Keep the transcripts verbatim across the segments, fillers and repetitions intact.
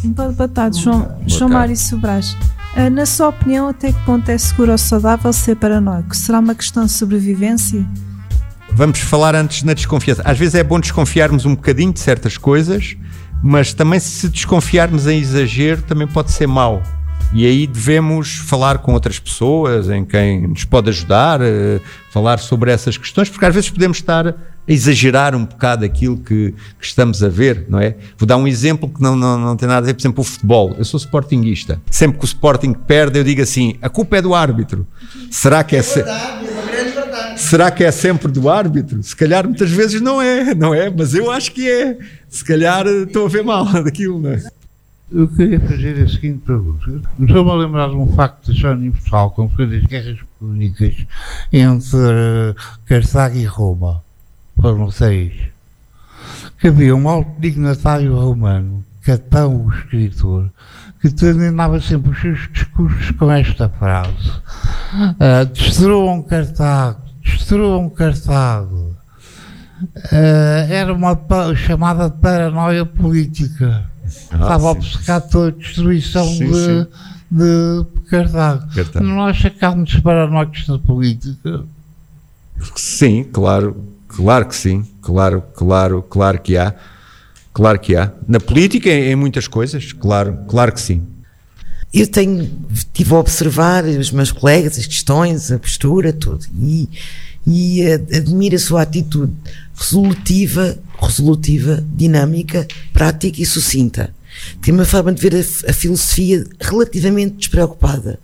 Boa, boa tarde, João, boa João tarde. Mário Sobrais. Uh, na sua opinião, até que ponto é seguro ou saudável ser paranoico? Será uma questão de sobrevivência? Vamos falar antes na desconfiança. Às vezes é bom desconfiarmos um bocadinho de certas coisas, mas também se desconfiarmos em exagero também pode ser mau. E aí devemos falar com outras pessoas, em quem nos pode ajudar, uh, falar sobre essas questões, porque às vezes podemos estar a exagerar um bocado aquilo que, que estamos a ver, não é? Vou dar um exemplo que não, não, não tem nada a ver, por exemplo, o futebol. Eu sou sportinguista. Sempre que o Sporting perde, eu digo assim, a culpa é do árbitro. Será que é, se... Será que é sempre do árbitro? Se calhar muitas vezes não é, não é? Mas eu acho que é. Se calhar estou a ver mal daquilo, não é? Eu queria fazer a seguinte pergunta. Estou-me a lembrar de um facto de História Universal, como foi das guerras púnicas entre Cartago e Roma. Foram seis. Que havia um alto dignatário romano, Catão, o escritor, que terminava sempre os seus discursos com esta frase: uh, destruam Cartago, destruam Cartago. Uh, era uma pa- chamada de paranoia política. Ah, estava obcecado toda a destruição sim, de, sim. de Cartago. Cartago. Nós sacámos paranoicos na política. Sim, claro. Claro que sim, claro, claro, claro que há, claro que há. Na política, em, em muitas coisas, claro, claro que sim. Eu tenho, estive a observar os meus colegas, as questões, a postura, tudo, e, e admiro a sua atitude resolutiva, resolutiva, dinâmica, prática e sucinta. Tem uma forma de ver a, a filosofia relativamente despreocupada.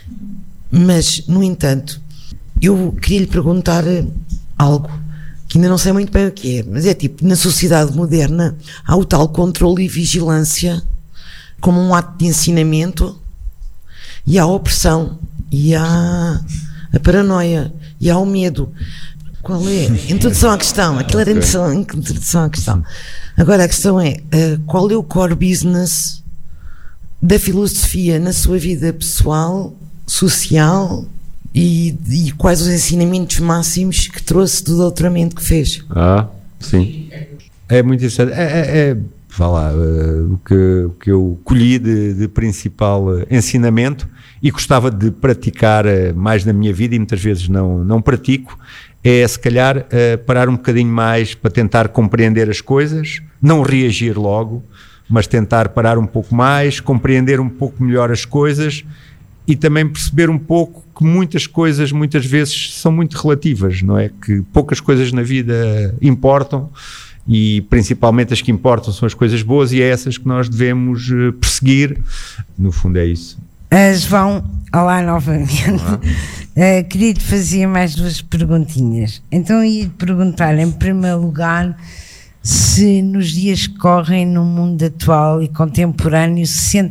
Mas, no entanto, eu queria lhe perguntar algo que ainda não sei muito bem o que é, mas é tipo, na sociedade moderna há o tal controle e vigilância como um ato de ensinamento, e há a opressão, e há a paranoia, e há o medo. Qual é? Introdução à questão, aquilo era introdução, introdução à questão. Agora a questão é, uh, qual é o core business da filosofia na sua vida pessoal, social, E, e quais os ensinamentos máximos que trouxe do doutoramento que fez? Ah, sim. É muito interessante. É, é, é vá lá, uh, o, que, o que eu colhi de, de principal uh, ensinamento e gostava de praticar uh, mais na minha vida, e muitas vezes não, não pratico, é se calhar uh, parar um bocadinho mais para tentar compreender as coisas, não reagir logo, mas tentar parar um pouco mais, compreender um pouco melhor as coisas e também perceber um pouco que muitas coisas muitas vezes são muito relativas, não é? Que poucas coisas na vida importam, e principalmente as que importam são as coisas boas, e é essas que nós devemos perseguir. No fundo é isso. Uh, João, olá novamente. Olá. Uh, queria-te fazer mais duas perguntinhas. Então ia-te perguntar, em primeiro lugar, se nos dias que correm no mundo atual e contemporâneo se sente